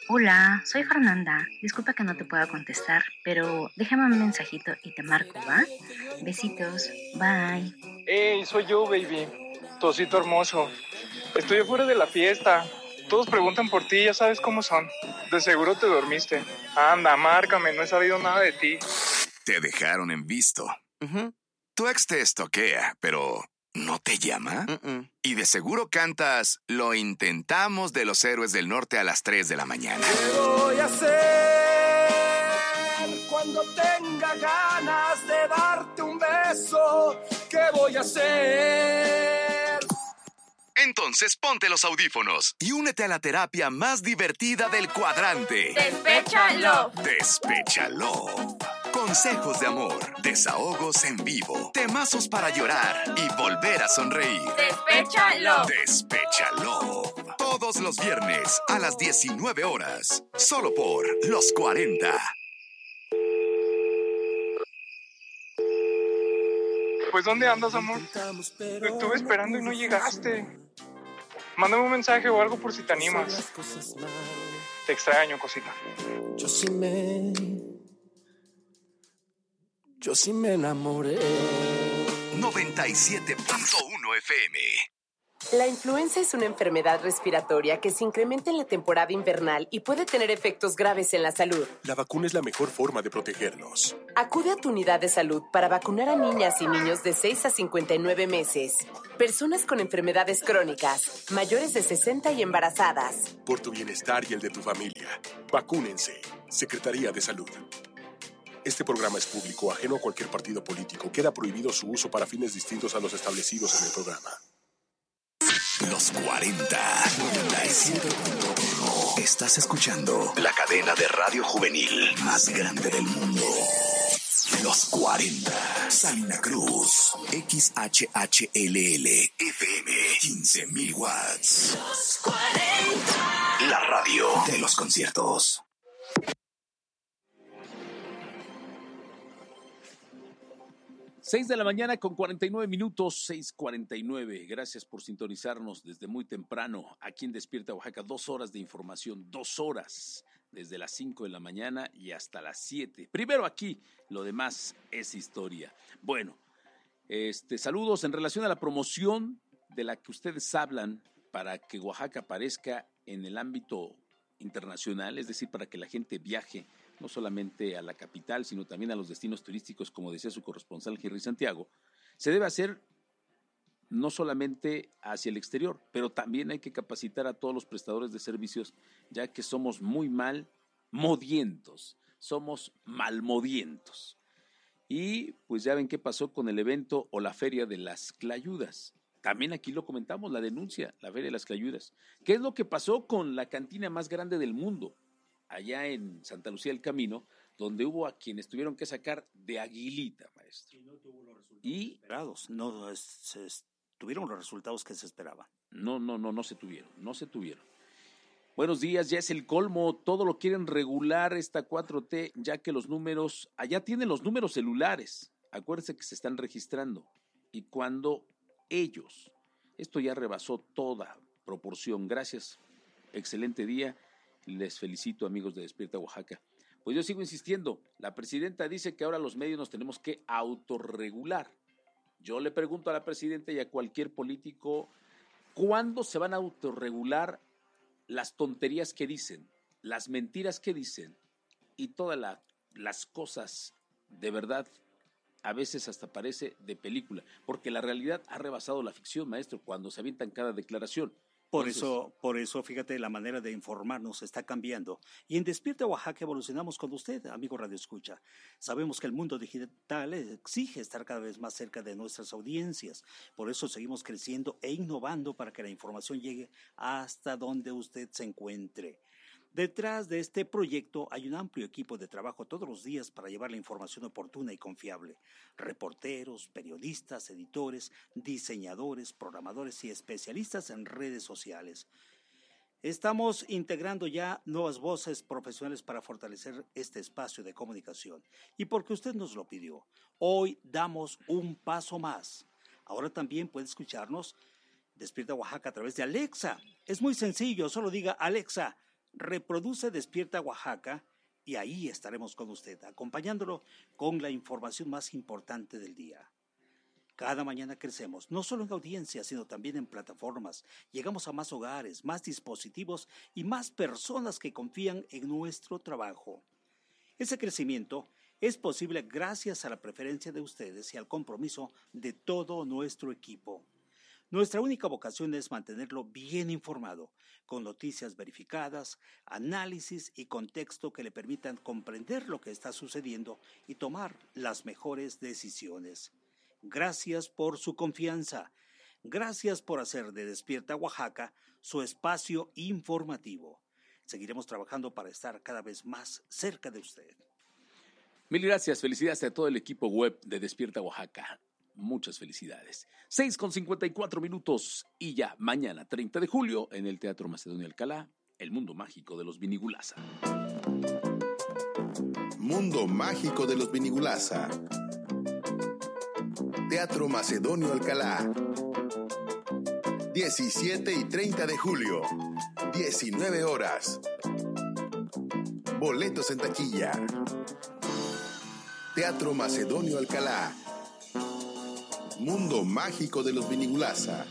Hola, soy Fernanda. Disculpa que no te pueda contestar, pero déjame un mensajito y te marco, ¿va? Besitos, bye. Hey, soy yo, baby. Tu osito hermoso. Estoy afuera de la fiesta. Todos preguntan por ti, ya sabes cómo son. De seguro te dormiste. Anda, márcame, no he sabido nada de ti. Te dejaron en visto. Tu ex te estoquea, pero ¿no te llama? Y de seguro cantas Lo intentamos de los Héroes del Norte a las 3 de la mañana. ¿Qué voy a hacer cuando tenga ganas de darte un beso? ¿Qué voy a hacer? Entonces ponte los audífonos y únete a la terapia más divertida del cuadrante. ¡Despéchalo! Despéchalo. Consejos de amor, desahogos en vivo, temazos para llorar y volver a sonreír. ¡Despéchalo! Despéchalo. Todos los viernes a las 19 horas. Solo por Los 40. Pues, ¿dónde andas, amor? Te estuve esperando y no llegaste. Mándame un mensaje o algo por si te animas. Te extraño, cosita. Yo sí me enamoré. 97.1 FM. La influenza es una enfermedad respiratoria que se incrementa en la temporada invernal y puede tener efectos graves en la salud. La vacuna es la mejor forma de protegernos. Acude a tu unidad de salud para vacunar a niñas y niños de 6 a 59 meses, personas con enfermedades crónicas, mayores de 60 y embarazadas. Por tu bienestar y el de tu familia, vacúnense. Secretaría de Salud. Este programa es público, ajeno a cualquier partido político. Queda prohibido su uso para fines distintos a los establecidos en el programa. Los 40. 97.1. Estás escuchando la cadena de radio juvenil más grande del mundo. Los 40. Salina Cruz. XHHLL. FM. 15,000 watts. Los 40. La radio de los conciertos. Seis de la mañana con 49 minutos, 6:49. Gracias por sintonizarnos desde muy temprano aquí en Despierta Oaxaca. 2 horas de información, 2 horas, desde las 5 de la mañana y hasta las 7. Primero aquí, lo demás es historia. Bueno, saludos en relación a la promoción de la que ustedes hablan para que Oaxaca aparezca en el ámbito internacional, es decir, para que la gente viaje no solamente a la capital, sino también a los destinos turísticos, como decía su corresponsal Henry Santiago. Se debe hacer no solamente hacia el exterior, pero también hay que capacitar a todos los prestadores de servicios, ya que somos muy malmodientos, somos malmodientos. Y pues ya ven qué pasó con el evento o la Feria de las Clayudas. También aquí lo comentamos, la denuncia, la Feria de las Clayudas. ¿Qué es lo que pasó con la cantina más grande del mundo? Allá en Santa Lucía del Camino, donde hubo a quienes tuvieron que sacar de aguilita, maestro. Y no tuvo los resultados esperados, tuvieron los resultados que se esperaban. No se tuvieron. Buenos días, ya es el colmo, todo lo quieren regular esta 4T, ya que los números, allá tienen los números celulares, acuérdense que se están registrando, y cuando ellos, esto ya rebasó toda proporción, gracias, excelente día. Les felicito, amigos de Despierta Oaxaca. Pues yo sigo insistiendo, la presidenta dice que ahora los medios nos tenemos que autorregular. Yo le pregunto a la presidenta y a cualquier político, ¿cuándo se van a autorregular las tonterías que dicen, las mentiras que dicen y todas las cosas de verdad? A veces hasta parece de película, porque la realidad ha rebasado la ficción, maestro, cuando se avientan cada declaración. Por eso, fíjate, la manera de informarnos está cambiando. Y en Despierta Oaxaca evolucionamos con usted, amigo Radio Escucha. Sabemos que el mundo digital exige estar cada vez más cerca de nuestras audiencias. Por eso seguimos creciendo e innovando para que la información llegue hasta donde usted se encuentre. Detrás de este proyecto hay un amplio equipo de trabajo todos los días para llevar la información oportuna y confiable. Reporteros, periodistas, editores, diseñadores, programadores y especialistas en redes sociales. Estamos integrando ya nuevas voces profesionales para fortalecer este espacio de comunicación. Y porque usted nos lo pidió, hoy damos un paso más. Ahora también puede escucharnos Despierta Oaxaca a través de Alexa. Es muy sencillo, solo diga Alexa, reproduce Despierta Oaxaca y ahí estaremos con usted, acompañándolo con la información más importante del día. Cada mañana crecemos, no solo en audiencia, sino también en plataformas. Llegamos a más hogares, más dispositivos y más personas que confían en nuestro trabajo. Ese crecimiento es posible gracias a la preferencia de ustedes y al compromiso de todo nuestro equipo. Nuestra única vocación es mantenerlo bien informado, con noticias verificadas, análisis y contexto que le permitan comprender lo que está sucediendo y tomar las mejores decisiones. Gracias por su confianza. Gracias por hacer de Despierta Oaxaca su espacio informativo. Seguiremos trabajando para estar cada vez más cerca de usted. Mil gracias, felicidades a todo el equipo web de Despierta Oaxaca. Muchas felicidades. 6:54 y ya mañana 30 de julio en el Teatro Macedonio Alcalá, El Mundo Mágico de los Vinigulaza. Mundo Mágico de los Vinigulaza. Teatro Macedonio Alcalá. 17 y 30 de julio, 19 horas. Boletos en taquilla. Teatro Macedonio Alcalá. Mundo Mágico de los Vinigulaza.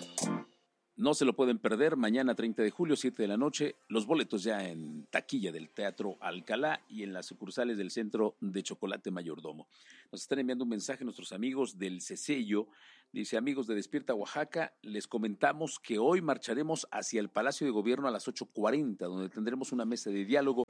No se lo pueden perder, mañana 30 de julio, 7 de la noche, los boletos ya en taquilla del Teatro Alcalá y en las sucursales del Centro de Chocolate Mayordomo. Nos están enviando un mensaje nuestros amigos del CECELLO. Dice: amigos de Despierta Oaxaca, les comentamos que hoy marcharemos hacia el Palacio de Gobierno a las 8:40, donde tendremos una mesa de diálogo,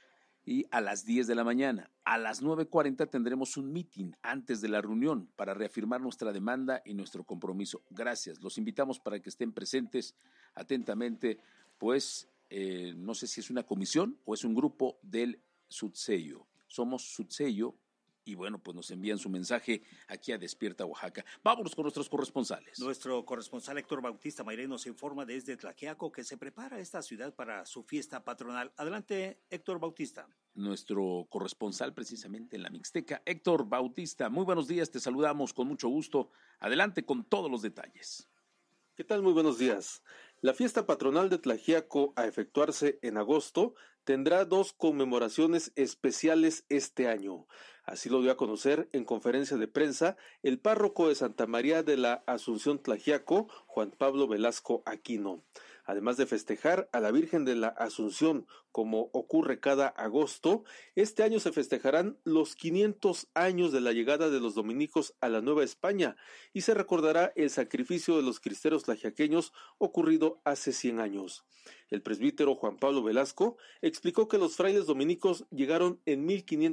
y a las 10 de la mañana. A las 9:40 tendremos un meeting antes de la reunión para reafirmar nuestra demanda y nuestro compromiso. Gracias, los invitamos para que estén presentes atentamente, pues no sé si es una comisión o es un grupo del Sutsello. Somos Sutsello y bueno, pues nos envían su mensaje aquí a Despierta Oaxaca. Vámonos con nuestros corresponsales. Nuestro corresponsal Héctor Bautista Mayre nos informa desde Tlaxiaco que se prepara esta ciudad para su fiesta patronal. Adelante, Héctor Bautista. Nuestro corresponsal precisamente en la Mixteca, Héctor Bautista. Muy buenos días, te saludamos con mucho gusto. Adelante con todos los detalles. ¿Qué tal? Muy buenos días. La fiesta patronal de Tlaxiaco, a efectuarse en agosto, tendrá 2 conmemoraciones especiales este año. Así lo dio a conocer en conferencia de prensa el párroco de Santa María de la Asunción Tlaxiaco, Juan Pablo Velasco Aquino. Además de festejar a la Virgen de la Asunción, como ocurre cada agosto, este año se festejarán los 500 años de la llegada de los dominicos a la Nueva España y se recordará el sacrificio de los cristeros tlaxiaqueños ocurrido hace 100 años. El presbítero Juan Pablo Velasco explicó que los frailes dominicos llegaron en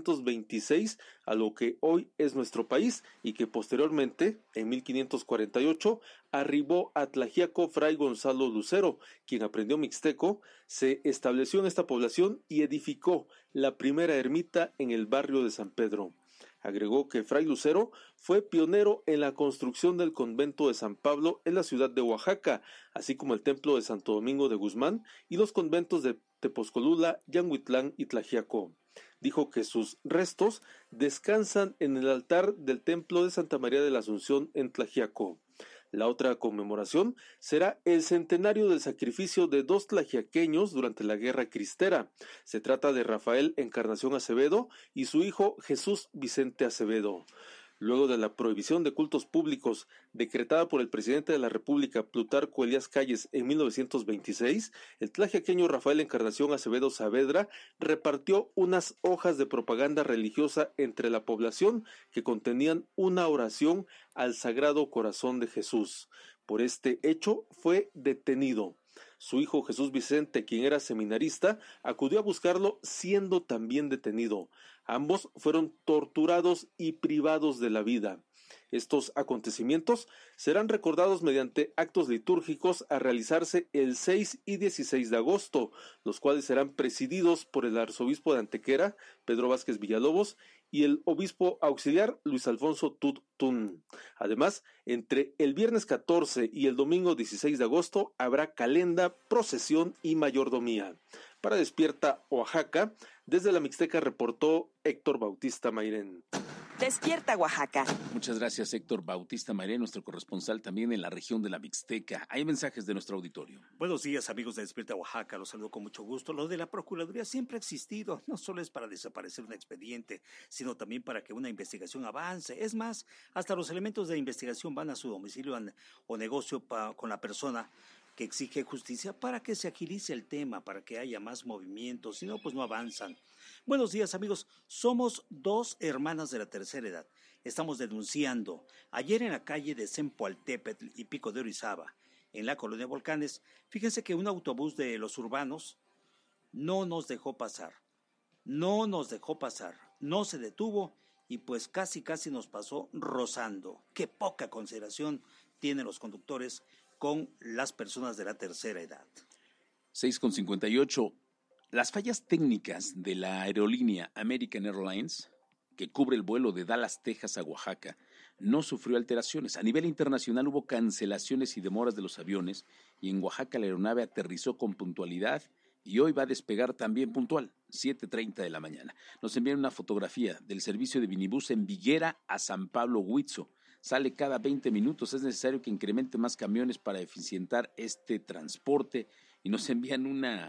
1526 a lo que hoy es nuestro país y que posteriormente, en 1548, arribó a Tlaxiaco Fray Gonzalo Lucero, quien aprendió mixteco, se estableció en esta población y edificó la primera ermita en el barrio de San Pedro. Agregó que Fray Lucero fue pionero en la construcción del convento de San Pablo en la ciudad de Oaxaca, así como el templo de Santo Domingo de Guzmán y los conventos de Tepozcolula, Yanguitlán y Tlaxiaco. Dijo que sus restos descansan en el altar del templo de Santa María de la Asunción en Tlaxiaco. La otra conmemoración será el centenario del sacrificio de 2 tlaxiaqueños durante la Guerra Cristera. Se trata de Rafael Encarnación Acevedo y su hijo Jesús Vicente Acevedo. Luego de la prohibición de cultos públicos decretada por el presidente de la República, Plutarco Elías Calles, en 1926, el tlaxiaqueño Rafael Encarnación Acevedo Saavedra repartió unas hojas de propaganda religiosa entre la población que contenían una oración al Sagrado Corazón de Jesús. Por este hecho fue detenido. Su hijo Jesús Vicente, quien era seminarista, acudió a buscarlo siendo también detenido. Ambos fueron torturados y privados de la vida. Estos acontecimientos serán recordados mediante actos litúrgicos a realizarse el 6 y 16 de agosto, los cuales serán presididos por el arzobispo de Antequera, Pedro Vázquez Villalobos, y el obispo auxiliar Luis Alfonso Tuttún. Además, entre el viernes 14 y el domingo 16 de agosto habrá calenda, procesión y mayordomía. Para Despierta Oaxaca, desde la Mixteca reportó Héctor Bautista Mairén. Despierta Oaxaca. Muchas gracias, Héctor Bautista María, nuestro corresponsal también en la región de la Mixteca. Hay mensajes de nuestro auditorio. Buenos días, amigos de Despierta Oaxaca. Los saludo con mucho gusto. Lo de la Procuraduría siempre ha existido. No solo es para desaparecer un expediente, sino también para que una investigación avance. Es más, hasta los elementos de investigación van a su domicilio o negocio con la persona que exige justicia para que se agilice el tema, para que haya más movimientos. Si no, pues no avanzan. Buenos días, amigos. Somos 2 hermanas de la tercera edad. Estamos denunciando. Ayer en la calle de Zempoaltépetl y Pico de Orizaba, en la colonia Volcanes, fíjense que un autobús de los urbanos no nos dejó pasar. No se detuvo y pues casi nos pasó rozando. Qué poca consideración tienen los conductores con las personas de la tercera edad. 6:58. Las fallas técnicas de la aerolínea American Airlines, que cubre el vuelo de Dallas, Texas a Oaxaca, no sufrió alteraciones. A nivel internacional hubo cancelaciones y demoras de los aviones y en Oaxaca la aeronave aterrizó con puntualidad y hoy va a despegar también puntual, 7:30 de la mañana. Nos envían una fotografía del servicio de minibús en Viguera a San Pablo Huitzo. Sale cada 20 minutos. Es necesario que incremente más camiones para eficientar este transporte y nos envían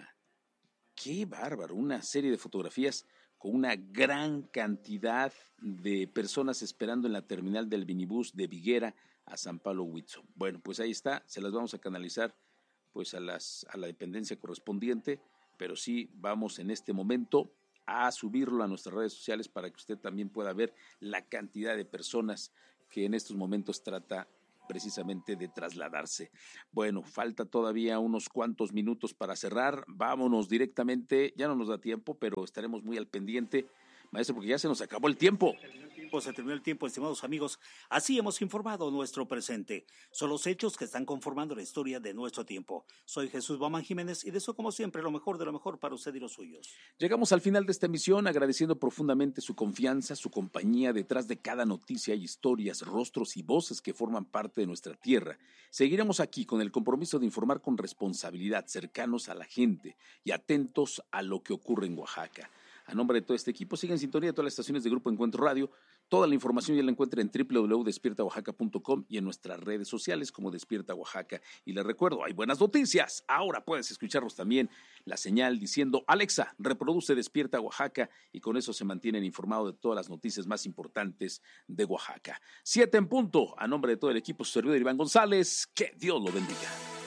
¡qué bárbaro! Una serie de fotografías con una gran cantidad de personas esperando en la terminal del minibús de Viguera a San Pablo Huitzo. Bueno, pues ahí está, se las vamos a canalizar pues a la dependencia correspondiente, pero sí vamos en este momento a subirlo a nuestras redes sociales para que usted también pueda ver la cantidad de personas que en estos momentos trata precisamente de trasladarse. Bueno, falta todavía unos cuantos minutos para cerrar. Vámonos directamente, ya no nos da tiempo, pero estaremos muy al pendiente, maestro, porque ya se nos acabó el tiempo. Se terminó el tiempo, estimados amigos. Así hemos informado nuestro presente. Son los hechos que están conformando la historia de nuestro tiempo. Soy Jesús Bamán Jiménez y deseo como siempre lo mejor de lo mejor para usted y los suyos. Llegamos al final de esta emisión agradeciendo profundamente su confianza, su compañía detrás de cada noticia y historias, rostros y voces que forman parte de nuestra tierra. Seguiremos aquí con el compromiso de informar con responsabilidad, cercanos a la gente y atentos a lo que ocurre en Oaxaca. A nombre de todo este equipo, sigue en sintonía de todas las estaciones de Grupo Encuentro Radio. Toda la información ya la encuentra en www.despiertaoaxaca.com y en nuestras redes sociales como Despierta Oaxaca. Y les recuerdo, hay buenas noticias. Ahora puedes escucharnos también la señal diciendo, Alexa, reproduce Despierta Oaxaca, y con eso se mantienen informados de todas las noticias más importantes de Oaxaca. 7 en punto. A nombre de todo el equipo, su servidor Iván González, que Dios lo bendiga.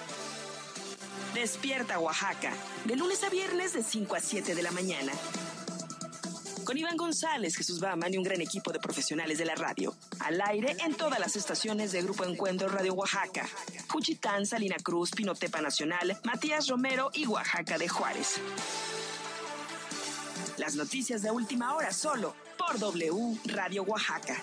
Despierta Oaxaca, de lunes a viernes de 5 a 7 de la mañana. Con Iván González, Jesús Baman y un gran equipo de profesionales de la radio. Al aire en todas las estaciones de Grupo Encuentro Radio Oaxaca. Juchitán, Salina Cruz, Pinotepa Nacional, Matías Romero y Oaxaca de Juárez. Las noticias de última hora solo por W Radio Oaxaca.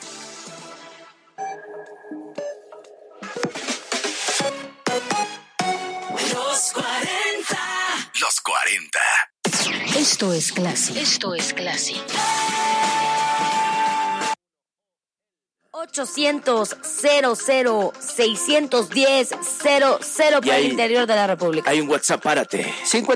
Los 40. Los 40. Esto es clase. 800-00-610-00 para el interior de la República. Hay un WhatsApp, párate.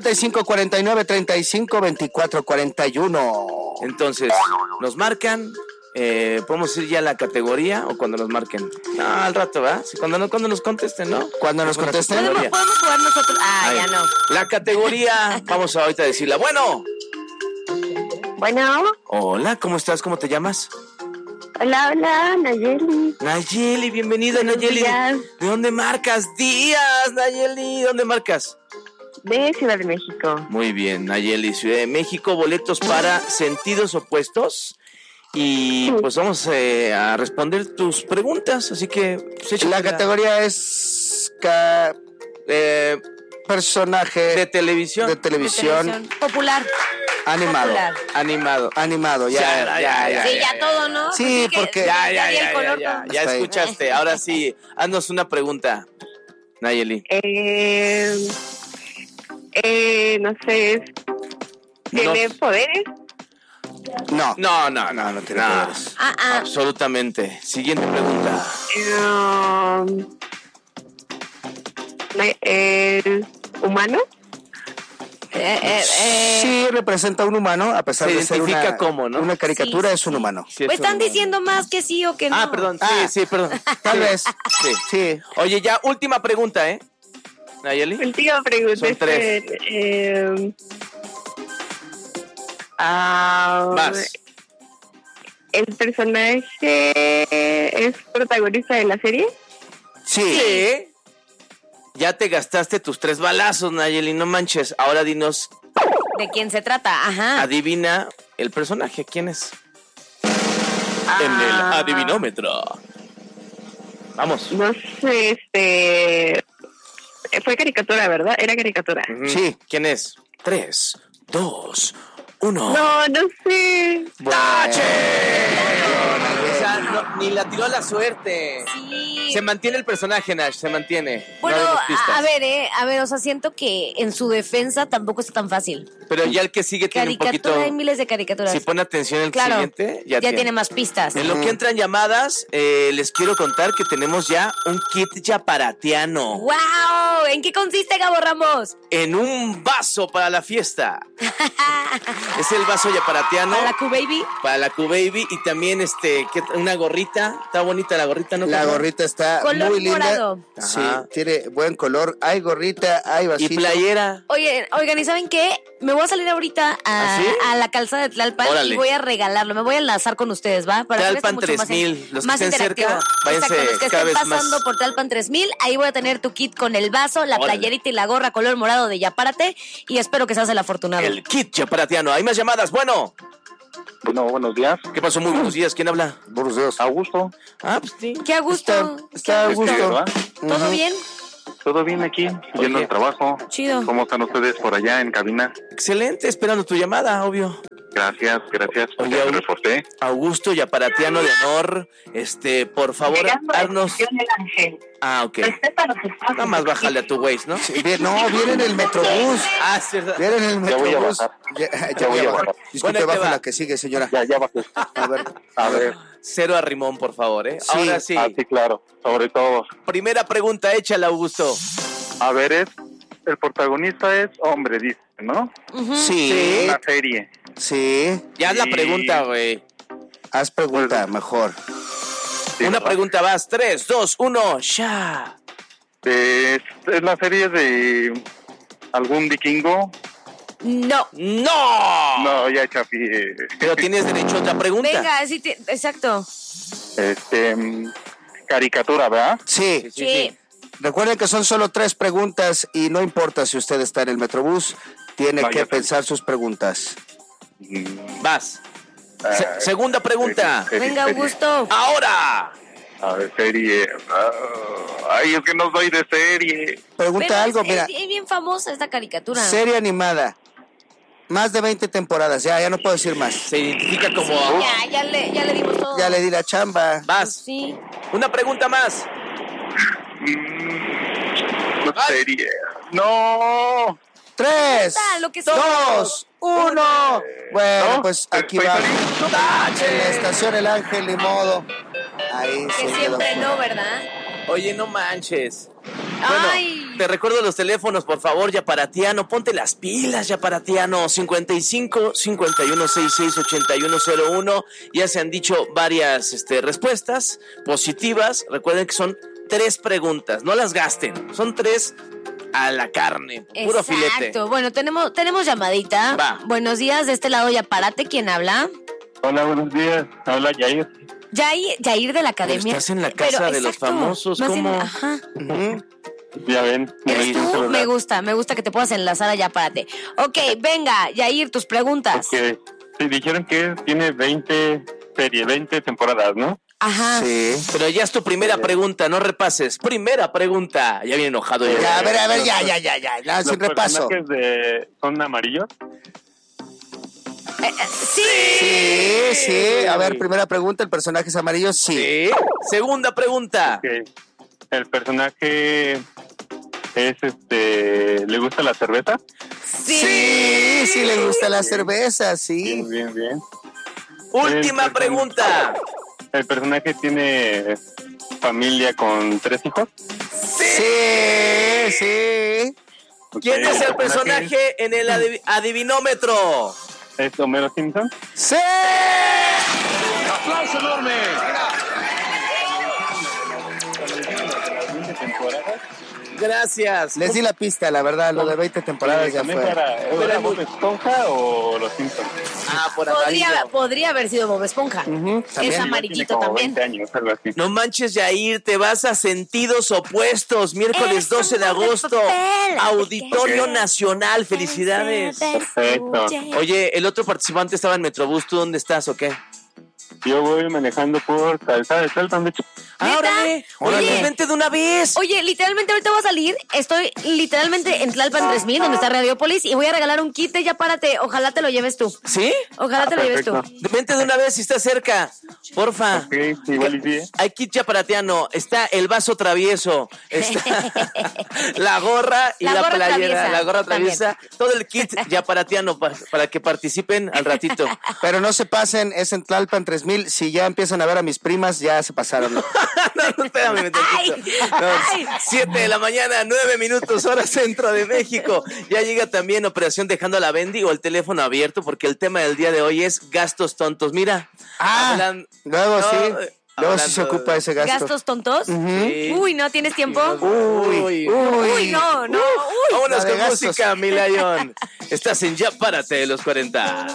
5549-352441. Entonces, nos marcan. ¿Podemos ir ya a la categoría o cuando nos marquen? No, al rato, ¿va? Sí, cuando nos contesten, ¿no? Cuando nos contesten. ¿Podemos jugar nosotros? Ya no. La categoría, vamos a ahorita decirla. Bueno. Hola, ¿cómo estás? ¿Cómo te llamas? Hola, Nayeli. Nayeli, bienvenida, Nayeli. ¿De dónde marcas? Días, Nayeli, ¿dónde marcas? De Ciudad de México. Muy bien, Nayeli, Ciudad de México, boletos para Sentidos Opuestos. Y pues vamos a responder tus preguntas, así que... Pues, la categoría es personaje de televisión. Popular. Animado. Ya. Sí, ya todo, ¿no? Sí, porque... Ya escuchaste. Ahora sí, haznos una pregunta, Nayeli. No sé. ¿Tiene poderes? No tiene poderes. Absolutamente. Siguiente pregunta. ¿Humano? Sí, representa a un humano, a pesar de ser una caricatura, es un humano. Sí, pues están diciendo más que sí o que no. Perdón, perdón. Tal vez. Sí. Oye, ya, última pregunta, ¿eh? Nayeli. Última pregunta. Son 3. Vas. ¿El personaje es protagonista de la serie? Sí. Ya te gastaste tus 3 balazos, Nayeli, no manches. Ahora dinos. ¿De quién se trata? Ajá. Adivina el personaje, ¿quién es? En el adivinómetro. Vamos. No sé, fue caricatura, ¿verdad? Era caricatura. Sí. ¿Quién es? 3, 2, 1. No sé. ¡Tache! O sea, ni la tiró a la suerte. Sí. Se mantiene el personaje, Nash, se mantiene. Bueno, no a ver, o sea, siento que en su defensa tampoco está tan fácil. Pero ya el que sigue tiene un poquito... Hay miles de caricaturas. Si pone atención el siguiente, ya tiene más pistas. En lo que entran llamadas, les quiero contar que tenemos ya un kit yaparatiano. ¡Wow! ¿En qué consiste, Gabo Ramos? En un vaso para la fiesta. Es el vaso yaparatiano. ¿Para la Q-Baby? Para la Q-Baby y también una gorrita. Está bonita la gorrita, ¿no? La gorrita está color muy linda. Morado. Sí, tiene buen color. Hay gorrita, hay vasito. Y playera. Oigan, ¿y saben qué? Me voy a salir ahorita a la calzada de Tlalpan. Órale. Y voy a regalarlo. Me voy a enlazar con ustedes, ¿va? Para Tlalpan 3000. Los que estén cerca, váyanse Exacto, los que cada estén vez pasando más. por Tlalpan 3000. Ahí voy a tener tu kit con el vaso, la playerita y la gorra color morado de Yapárate. Y espero que seas el afortunado. El kit yaparatiano. Hay más llamadas. Bueno, buenos días. ¿Qué pasó? Muy buenos días. ¿Quién habla? Buenos días. Augusto. Pues sí. Qué a gusto. Está a gusto. ¿Todo bien? Todo bien aquí, yendo al trabajo. Chido. ¿Cómo están ustedes por allá en cabina? Excelente, esperando tu llamada, obvio. Gracias. Oye, Ya me reporté. Augusto Yaparatiano de honor, por favor, haznos... Ok. Nada más bájale a tu Waze, ¿no? Sí, viene en el Metrobús. Sí, verdad. Viene en el Metrobús. Ya voy a bajar. Disculpe, baja la que sigue, señora. Ya bajé. A ver. Cero arrimón, por favor, ¿eh? Sí. Ahora sí. Sí, claro. Sobre todo. Primera pregunta, échala, Augusto. A ver, el protagonista es hombre, dice, ¿no? Sí. Una serie. Sí. Ya haz la pregunta, güey. Haz pregunta, mejor. Sí, Una ¿verdad? pregunta más. 3, 2, 1, ya. ¿Es la serie de algún vikingo? No. No, ya chafié. Pero tienes derecho a otra pregunta. Venga, sí, exacto. Caricatura, ¿verdad? Sí. Recuerden que son solo 3 preguntas y no importa si usted está en el Metrobús, tiene que pensar sus preguntas. Vas. Segunda pregunta. Venga, Augusto. Ahora. A ver, serie. Ay, es que no soy de serie. Pregunta algo, mira. Es bien famosa esta caricatura. Serie animada. Más de 20 temporadas. Ya no puedo decir más. Se identifica como... Ya le dimos todo. Ya le di la chamba. Vas. Sí. Una pregunta más. Serie. No. 3, Lo que sea. 2, 1. Bueno, ¿No? pues aquí va. En la estación El Ángel, ni modo. Ahí Que se quedó. siempre no, ¿verdad? Oye, no manches. Ay. Bueno, te recuerdo los teléfonos, por favor, Yaparatiano. Ponte las pilas, Yaparatiano. 55 51 66 8101. Ya se han dicho varias respuestas positivas. Recuerden que son 3 preguntas. No las gasten. Son 3 a la carne. Puro filete. Exacto. Bueno, tenemos llamadita. Va. Buenos días, de este lado Yapárate. ¿Quién habla? Hola, buenos días. Habla Yair. Yair de la academia. Estás en la casa de los famosos. Más ¿Cómo? Ajá. Ya ven. ¿Eres tú? Me gusta que te puedas enlazar a Yapárate. Ok, venga, Yair, tus preguntas. Okay. Sí, dijeron que tiene 20 temporadas, ¿no? Ajá. Sí. Pero ya es tu primera pregunta, no repases. Primera pregunta. Ya viene enojado. Ya, a ver, ya. No, sin repaso. ¿Los personajes son amarillos? Sí. A ver, primera pregunta, ¿el personaje es amarillo? Sí. Segunda pregunta. Okay. ¿El personaje es le gusta la cerveza? Sí, le gusta la cerveza, sí. Bien. Última pregunta. ¿El personaje tiene familia con 3 hijos? Sí. ¿Quién es el personaje en el adivinómetro? ¿Es Homero Simpson? ¡Sí! ¡Aplauso enorme! Gracias. Les di la pista, la verdad, lo de 20 temporadas ya fue. ¿Era Bob Esponja o Los Simpsons? Por amarillo. Podría haber sido Bob Esponja. Es amarillito también. 20 años, algo así. No manches, Yair, te vas a Sentidos Opuestos, miércoles 12 de agosto, Auditorio Nacional, felicidades. Perfecto. Oye, el otro participante estaba en Metrobús, ¿tú dónde estás o qué? Yo voy manejando por Calzada de Tlalpan, de hecho. ¡Órale! Oye, vente de una vez. Oye, literalmente ahorita voy a salir. Estoy literalmente en Tlalpan 3000, donde está Radiopolis, y voy a regalar un kit de Ya Párate. Ojalá te lo lleves tú. ¿Sí? Ojalá te lo lleves tú. Vente de una vez si estás cerca, porfa. Ok, igual y sí. Hay kit yaparatiano, está el vaso travieso, está la gorra y la gorra playera, traviesa, la gorra traviesa, también. todo el kit yaparatiano para que participen al ratito. Pero no se pasen, es en Tlalpan 3000. Si ya empiezan a ver a mis primas, ya se pasaron. No, espérame, no, 7 de la mañana, 9 minutos, hora centro de México. Ya llega también Operación Dejando a la Bendy o el teléfono abierto, porque el tema del día de hoy es gastos tontos. Mira, luego sí se ocupa ese gasto. ¿Gastos tontos? Sí. Uy, ¿no tienes tiempo? Uy, no. Vámonos La de con gastos. música, mi Lion. Estás en Ya Párate de los 40.